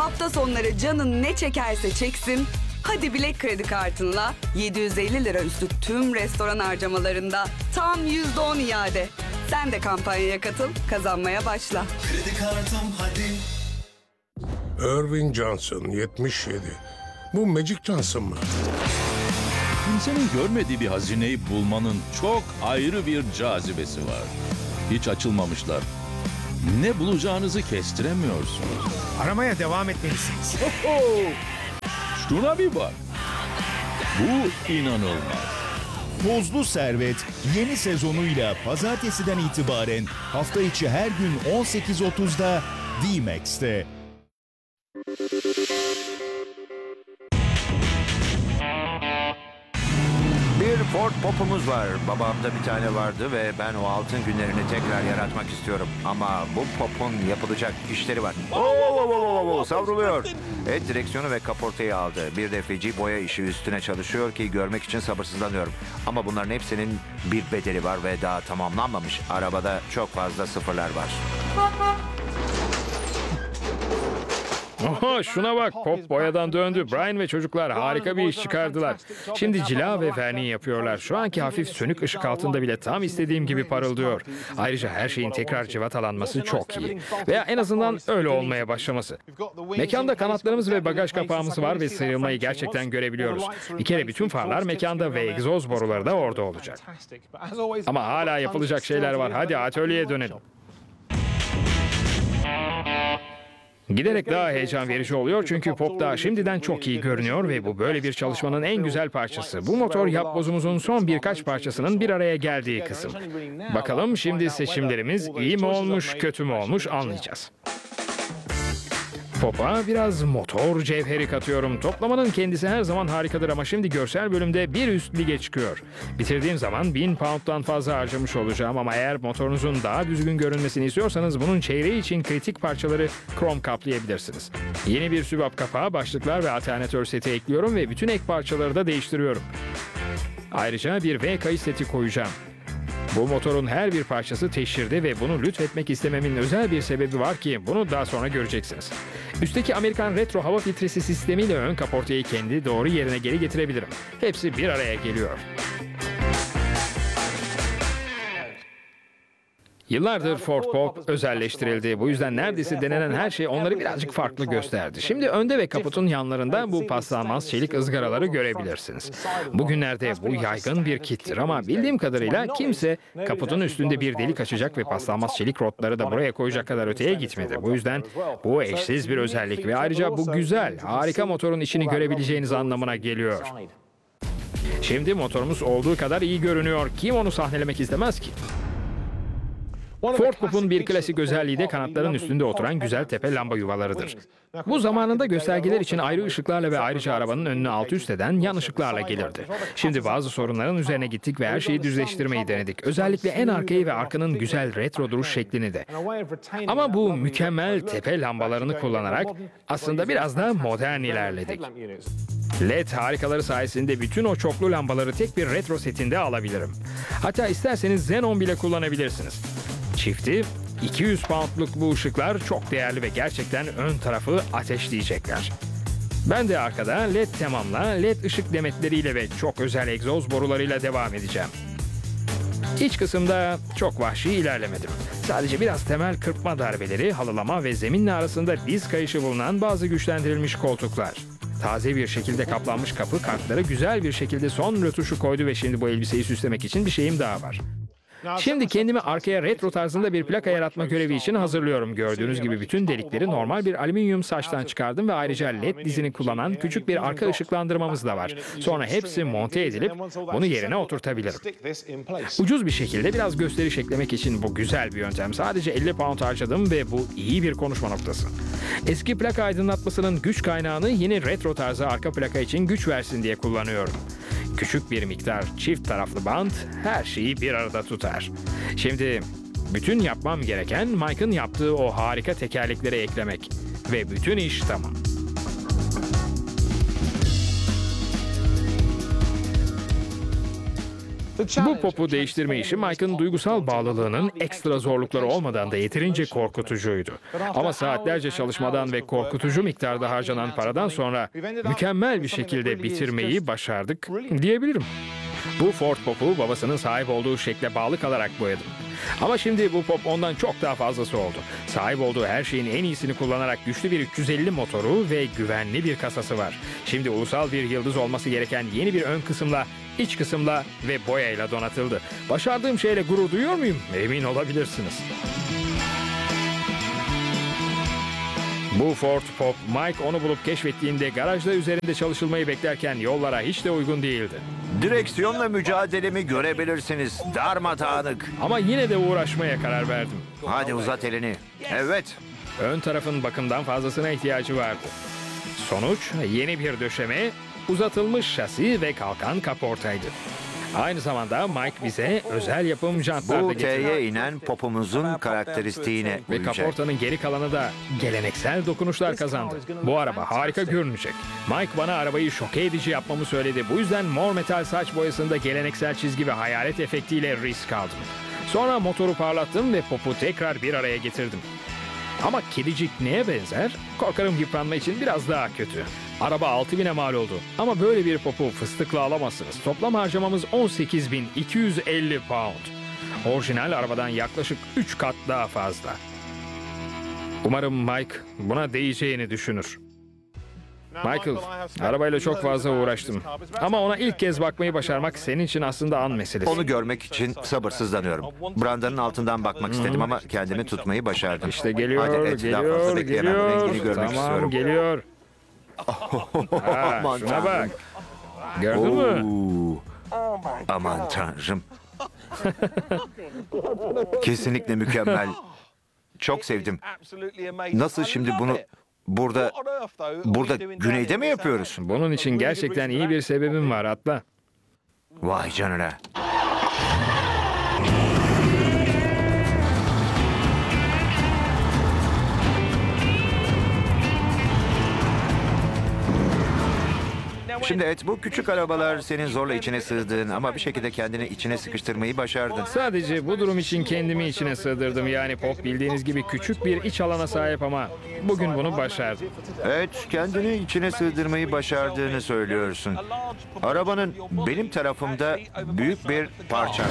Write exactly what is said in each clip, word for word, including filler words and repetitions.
Hafta sonları canın ne çekerse çeksin, hadi Bilek kredi kartınla yedi yüz elli lira üstü tüm restoran harcamalarında tam yüzde on iade. Sen de kampanyaya katıl, kazanmaya başla. Kredi kartım hadi. Irving Johnson, yetmiş yedi. Bu Magic Johnson mı? Kimsenin görmediği bir hazineyi bulmanın çok ayrı bir cazibesi var. Hiç açılmamışlar. Ne bulacağınızı kestiremiyorsunuz. Aramaya devam etmelisiniz. Şuna bir bak. Bu inanılmaz. Tozlu Servet yeni sezonuyla pazartesiden itibaren hafta içi her gün on sekiz otuzda D-Max'te. Bir Ford Pop'umuz var. Babamda bir tane vardı ve ben o altın günlerini tekrar yaratmak istiyorum. Ama bu Pop'un yapılacak işleri var. Oo, oo, oo, oo, oo, savruluyor. Evet, direksiyonu ve kaportayı aldı. Bir de feci boya işi üstüne çalışıyor ki görmek için sabırsızlanıyorum. Ama bunların hepsinin bir bedeli var ve daha tamamlanmamış. Arabada çok fazla sıfırlar var. Oha, şuna bak, Pop boyadan döndü. Brian ve çocuklar harika bir iş çıkardılar. Şimdi cila ve verniği yapıyorlar. Şu anki hafif sönük ışık altında bile tam istediğim gibi parıldıyor. Ayrıca her şeyin tekrar cıvatalanması çok iyi. Veya en azından öyle olmaya başlaması. Mekanda kanatlarımız ve bagaj kapağımız var ve sıyrılmayı gerçekten görebiliyoruz. Bir kere bütün farlar mekanda ve egzoz boruları da orada olacak. Ama hala yapılacak şeyler var. Hadi atölyeye dönelim. Giderek daha heyecan verici oluyor çünkü Pop daha şimdiden çok iyi görünüyor ve bu böyle bir çalışmanın en güzel parçası. Bu motor yapbozumuzun son birkaç parçasının bir araya geldiği kısım. Bakalım şimdi seçimlerimiz iyi mi olmuş, kötü mü olmuş anlayacağız. Pop'a biraz motor cevheri katıyorum. Toplamanın kendisi her zaman harikadır ama şimdi görsel bölümde bir üst lige çıkıyor. Bitirdiğim zaman bin pound'dan fazla harcamış olacağım ama eğer motorunuzun daha düzgün görünmesini istiyorsanız bunun çeyreği için kritik parçaları krom kaplayabilirsiniz. Yeni bir sübap kapağı, başlıklar ve alternatör seti ekliyorum ve bütün ek parçaları da değiştiriyorum. Ayrıca bir V kayış seti koyacağım. Bu motorun her bir parçası teşhirde ve bunu lütfetmek istememin özel bir sebebi var ki bunu daha sonra göreceksiniz. Üstteki Amerikan retro hava filtresi sistemiyle ön kaportayı kendi doğru yerine geri getirebilirim. Hepsi bir araya geliyor. Yıllardır Ford Pop özelleştirildi. Bu yüzden neredeyse denenen her şey onları birazcık farklı gösterdi. Şimdi önde ve kaputun yanlarında bu paslanmaz çelik ızgaraları görebilirsiniz. Bugünlerde bu yaygın bir kittir ama bildiğim kadarıyla kimse kaputun üstünde bir delik açacak ve paslanmaz çelik rotları da buraya koyacak kadar öteye gitmedi. Bu yüzden bu eşsiz bir özellik ve ayrıca bu güzel, harika motorun içini görebileceğiniz anlamına geliyor. Şimdi motorumuz olduğu kadar iyi görünüyor. Kim onu sahnelemek istemez ki? Ford Pop'un bir klasik özelliği de kanatların üstünde oturan güzel tepe lamba yuvalarıdır. Bu zamanında göstergeler için ayrı ışıklarla ve ayrıca arabanın önünü alt üst eden yan ışıklarla gelirdi. Şimdi bazı sorunların üzerine gittik ve her şeyi düzleştirmeyi denedik. Özellikle en arkayı ve arkanın güzel retro duruş şeklini de. Ama bu mükemmel tepe lambalarını kullanarak aslında biraz da modern ilerledik. L E D harikaları sayesinde bütün o çoklu lambaları tek bir retro setinde alabilirim. Hatta isterseniz Xenon bile kullanabilirsiniz. Çifti iki yüz poundluk bu ışıklar çok değerli ve gerçekten ön tarafı ateşleyecekler. Ben de arkada L E D temamla L E D ışık demetleriyle ve çok özel egzoz borularıyla devam edeceğim. İç kısımda çok vahşi ilerlemedim. Sadece biraz temel kırpma darbeleri, halılama ve zeminle arasında diz kayışı bulunan bazı güçlendirilmiş koltuklar. Taze bir şekilde kaplanmış kapı kartlara güzel bir şekilde son rötuşu koydu ve şimdi bu elbiseyi süslemek için bir şeyim daha var. Şimdi kendimi arkaya retro tarzında bir plaka yaratma görevi için hazırlıyorum. Gördüğünüz gibi bütün delikleri normal bir alüminyum saçtan çıkardım ve ayrıca L E D dizini kullanan küçük bir arka ışıklandırmamız da var. Sonra hepsi monte edilip bunu yerine oturtabilirim. Ucuz bir şekilde biraz gösteriş eklemek için bu güzel bir yöntem. Sadece elli pound harcadım ve bu iyi bir konuşma noktası. Eski plaka aydınlatmasının güç kaynağını yeni retro tarzı arka plaka için güç versin diye kullanıyorum. Küçük bir miktar çift taraflı bant her şeyi bir arada tutar. Şimdi bütün yapmam gereken Mike'ın yaptığı o harika tekerlekleri eklemek. Ve bütün iş tamam. Bu popu değiştirme işi Mike'ın duygusal bağlılığının ekstra zorlukları olmadan da yeterince korkutucuydu. Ama saatlerce çalışmadan ve korkutucu miktarda harcanan paradan sonra mükemmel bir şekilde bitirmeyi başardık diyebilirim. Bu Ford Pop'u babasının sahip olduğu şekle bağlı kalarak boyadım. Ama şimdi bu pop ondan çok daha fazlası oldu. Sahip olduğu her şeyin en iyisini kullanarak güçlü bir üç yüz elli motoru ve güvenli bir kasası var. Şimdi ulusal bir yıldız olması gereken yeni bir ön kısımla, iç kısımla ve boyayla donatıldı. Başardığım şeyle gurur duyuyor muyum? Emin olabilirsiniz. Bu Ford Pop, Mike onu bulup keşfettiğinde garajda üzerinde çalışılmayı beklerken yollara hiç de uygun değildi. Direksiyonla mücadelemi görebilirsiniz. Darmadağınık. Ama yine de uğraşmaya karar verdim. Hadi uzat elini. Evet. Ön tarafın bakımdan fazlasına ihtiyacı vardı. Sonuç yeni bir döşeme, uzatılmış şasi ve kalkan kaportaydı. Aynı zamanda Mike bize özel yapım jantlar da Bu getirdi. T'ye inen popumuzun karakteristiğine Ve uyacak. kaportanın geri kalanı da geleneksel dokunuşlar kazandı. Bu araba harika görünecek. Mike bana arabayı şoke edici yapmamı söyledi. Bu yüzden mor metal saç boyasında geleneksel çizgi ve hayalet efektiyle risk aldım. Sonra motoru parlattım ve popu tekrar bir araya getirdim. Ama kedicik neye benzer? Korkarım yıpranma için biraz daha kötü. Araba altı bine mal oldu. Ama böyle bir popu fıstıkla alamazsınız. Toplam harcamamız on sekiz bin iki yüz elli pound. Orijinal arabadan yaklaşık üç kat daha fazla. Umarım Mike buna değeceğini düşünür. Michael, arabayla çok fazla uğraştım. Ama ona ilk kez bakmayı başarmak senin için aslında an meselesi. Onu görmek için sabırsızlanıyorum. Branda'nın altından bakmak istedim ama kendimi tutmayı başardım. İşte geliyor, Hadi et, daha geliyor, fazla bekleyemem. geliyor. Rengini görmek Tamam, istiyorum. geliyor. Ha, Aman şuna bak. Tanrım. Gördün mü? Oo. Aman tanrım. Kesinlikle mükemmel. Çok sevdim. Nasıl şimdi bunu burada burada güneyde mi yapıyoruz? Bunun için gerçekten iyi bir sebebim var, atla. Vay canına. Şimdi et, bu küçük arabalar senin zorla içine sığdığın ama bir şekilde kendini içine sıkıştırmayı başardın. Sadece bu durum için kendimi içine sığdırdım. Yani pop bildiğiniz gibi küçük bir iç alana sahip ama bugün bunu başardım. Evet, kendini içine sığdırmayı başardığını söylüyorsun. Arabanın benim tarafımda büyük bir parça var.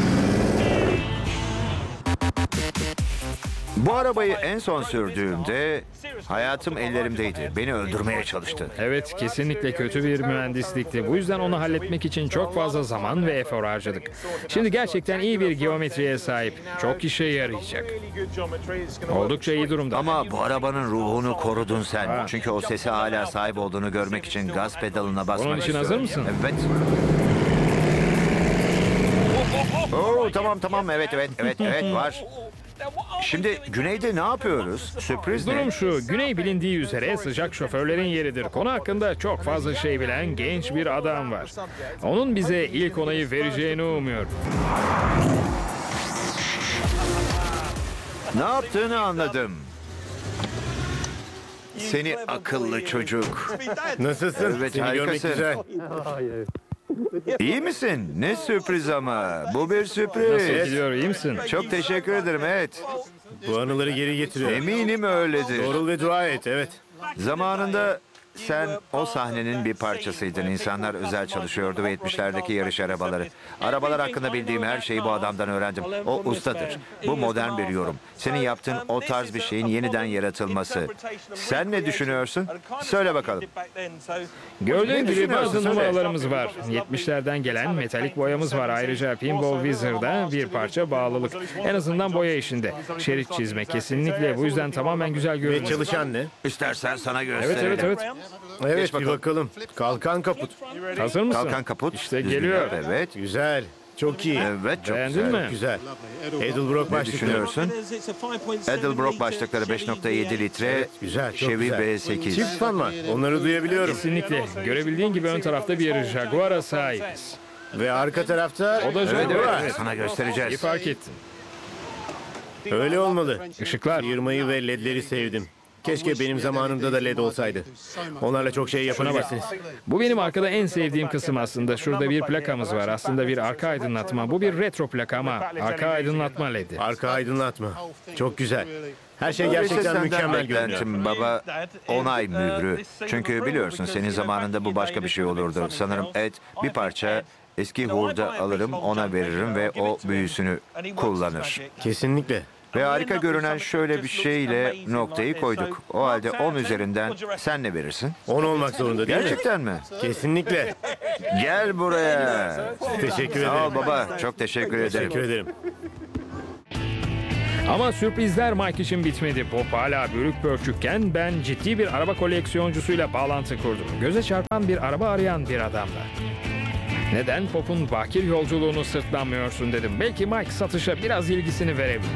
Bu arabayı en son sürdüğümde hayatım ellerimdeydi. Beni öldürmeye çalıştı. Evet, kesinlikle kötü bir mühendislikti. Bu yüzden onu halletmek için çok fazla zaman ve efor harcadık. Şimdi gerçekten iyi bir geometriye sahip. Çok işe yarayacak. Oldukça iyi durumda. Ama bu arabanın ruhunu korudun sen. Çünkü o sese hala sahip olduğunu görmek için gaz pedalına basmak Bunun için istiyorum. hazır mısın? Evet. Oo, tamam tamam evet evet evet evet var. Şimdi güneyde ne yapıyoruz? Sürpriz ne? Durum şu, Güney bilindiği üzere sıcak şoförlerin yeridir. Konu hakkında çok fazla şey bilen genç bir adam var. Onun bize ilk onayı vereceğini umuyorum. Ne yaptığını anladım. Seni akıllı çocuk. Nasılsın? Evet, Seni görmek harikasın. güzel. İyi misin? Ne sürpriz ama. Bu bir Nasıl sürpriz. gidiyor, iyi misin? Çok teşekkür ederim, evet. Bu anıları geri getiriyor. Eminim öyledir. Doğrul ve dua et, evet. Zamanında sen o sahnenin bir parçasıydın. İnsanlar özel çalışıyordu ve yetmişlerdeki yarış arabaları. Arabalar hakkında bildiğim her şeyi bu adamdan öğrendim. O ustadır. Bu modern bir yorum. Senin yaptığın o tarz bir şeyin yeniden yaratılması. Sen ne düşünüyorsun? Söyle bakalım. Gördüğün Ne gibi düşünüyorsun? bazı Söyle. numaralarımız var. yetmişlerden gelen metalik boyamız var. Ayrıca Pinball Wizard'da bir parça bağlılık. En azından boya işinde. Şerit çizme kesinlikle. Bu yüzden tamamen güzel Ve görünüyor. çalışan ne? İstersen sana Evet gösterelim. evet evet. Evet, bir bakalım. bakalım. Kalkan kaput. Hazır mısın? Kalkan kaput. İşte düzgün geliyor. yap, Evet. Güzel. Çok iyi. Evet, çok Beğendin güzel. mi? Güzel. Edelbrock Ne başlıkları. düşünüyorsun? Edelbrock başlıkları beş nokta yedi litre. Güzel, çok Chevy güzel. B sekiz. Çift fan var. Onları duyabiliyorum. Kesinlikle. Görebildiğin gibi ön tarafta bir Jaguar'a sahibiz. Ve arka tarafta... O da Evet, Jaguar. evet, sana İyi göstereceğiz. fark ettin. Öyle olmalı. Işıklar. Firmayı ve ledleri sevdim. Keşke benim zamanımda da L E D olsaydı. Onlarla çok şey yapabilirsiniz. Bu benim arkada en sevdiğim kısım aslında. Şurada bir plakamız var. Aslında bir arka aydınlatma. Bu bir retro plaka ama arka aydınlatma L E D. Arka aydınlatma. Çok güzel. Her şey İşte gerçekten senden mükemmel görünüyor. beklentim baba onay mührü. Çünkü biliyorsun senin zamanında bu başka bir şey olurdu. Sanırım Ed bir parça eski hurda alırım, ona veririm ve o büyüsünü kullanır. Kesinlikle. Ve harika görünen şöyle bir şeyle noktayı koyduk. O halde on üzerinden sen ne verirsin? on olmak zorunda değil mi? Gerçekten mi? Kesinlikle. Gel buraya. Teşekkür Sağ ol ederim. baba. Çok teşekkür ederim. Teşekkür ederim. Ama sürprizler Mike için bitmedi. Pop hala bölük pörçükken ben ciddi bir araba koleksiyoncusuyla bağlantı kurdum. Göze çarpan bir araba arayan bir adamla. Neden Pop'un bakir yolculuğunu sırtlanmıyorsun dedim. Belki Mike satışa biraz ilgisini verebilir.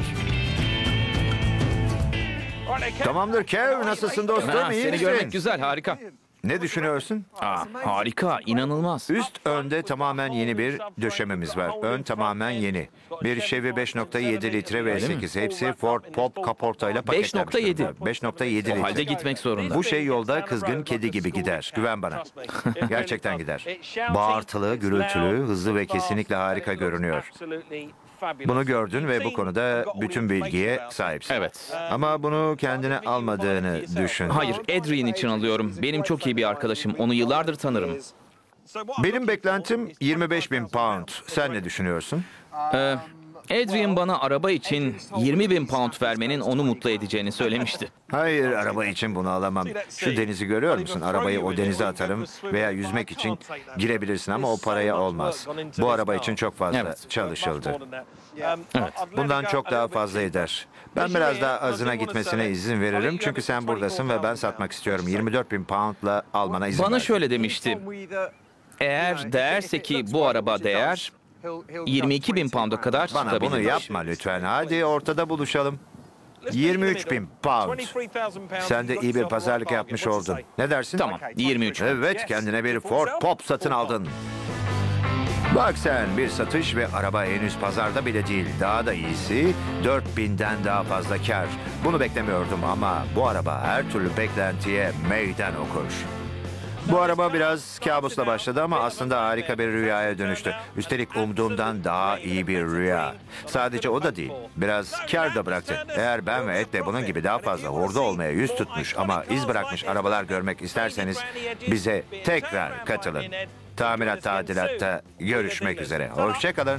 Tamamdır Kev. Nasılsın dostum? Ha, İyi seni misin? görmek güzel, harika. Ne düşünüyorsun? Aa, harika, inanılmaz. Üst önde tamamen yeni bir döşememiz var. Ön tamamen yeni. Bir Chevy beş nokta yedi litre V sekiz. Hepsi Ford Pop kaportayla beş nokta yedi. paketlenmiş. beş nokta yedi O halde litre. gitmek zorunda. Bu şey yolda kızgın kedi gibi gider. Güven bana. Gerçekten gider. Bağırtılı, gürültülü, hızlı ve kesinlikle harika görünüyor. Bunu gördün ve bu konuda bütün bilgiye sahipsin. Evet. Ama bunu kendine almadığını düşün. Hayır, Adrian için alıyorum. Benim çok iyi bir arkadaşım. Onu yıllardır tanırım. Benim beklentim yirmi beş bin pound. Sen ne düşünüyorsun? Ee, Adrian bana araba için yirmi bin pound vermenin onu mutlu edeceğini söylemişti. Hayır, araba için bunu alamam. Şu denizi görüyor musun? Arabayı o denize atarım veya yüzmek için girebilirsin ama o paraya olmaz. Bu araba için çok fazla Evet. çalışıldı. Evet. Bundan çok daha fazla eder. Ben biraz daha azına gitmesine izin veririm çünkü sen buradasın ve ben satmak istiyorum. yirmi dört bin poundla almana izin Bana ver. şöyle demişti. Eğer değerse ki bu araba değer, yirmi iki bin pound'a kadar Bana bunu çıkabilir. yapma lütfen. Hadi ortada buluşalım. yirmi üç bin pound. Sen de iyi bir pazarlık yapmış oldun. Ne dersin? Tamam, yirmi üç. Evet, kendine bir Ford Pop satın aldın. Bak sen, bir satış ve araba henüz pazarda bile değil. Daha da iyisi dört binden daha fazla kar. Bunu beklemiyordum ama bu araba her türlü beklentiye meydan okur. Bu araba biraz kabusla başladı ama aslında harika bir rüyaya dönüştü. Üstelik umduğumdan daha iyi bir rüya. Sadece o da değil, biraz kar da bıraktı. Eğer ben ve Ed de bunun gibi daha fazla hurda olmaya yüz tutmuş ama iz bırakmış arabalar görmek isterseniz bize tekrar katılın. Tamirat tadilatta görüşmek üzere. Hoşçakalın.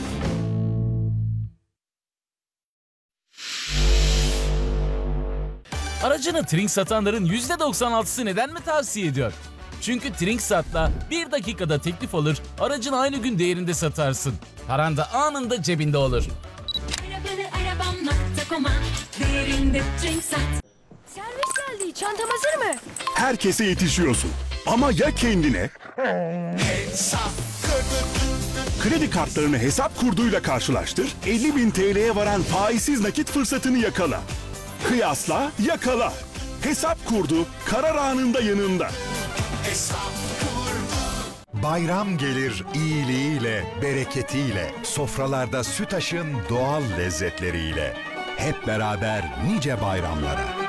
Aracını Trink satanların yüzde doksan altısı neden mi tavsiye ediyor? Çünkü Trinksat'la bir dakikada teklif alır, aracın aynı gün değerinde satarsın. Paran da anında cebinde olur. Arabanı arabam nokta com'a değerinde Trinksat. Servis geldi. Çantam hazır mı? Herkese yetişiyorsun. Ama ya kendine? Kredi kartlarını hesap kurduyla karşılaştır, elli bin T L'ye varan faizsiz nakit fırsatını yakala. Kıyasla, yakala. Hesap kurdu, karar anında yanında. Bayram gelir iyiliğiyle, bereketiyle, sofralarda Sütaş'ın doğal lezzetleriyle. Hep beraber nice bayramlara.